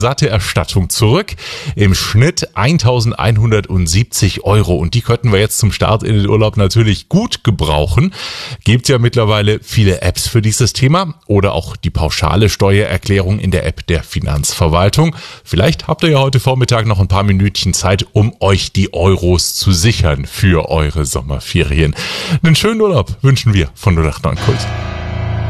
satte Erstattung zurück. Im Schnitt 1.170 €. Und die könnten wir jetzt zum Start in den Urlaub natürlich gut gebrauchen. Gibt ja mittlerweile viele Apps für dieses Thema oder auch die pauschale Steuererklärung in der App der Finanzverwaltung. Vielleicht habt ihr ja heute Vormittag noch ein paar Minütchen Zeit, um euch die Euros zu sichern für eure Sommerferien. Einen schönen Urlaub wünschen wir von 089 Kult.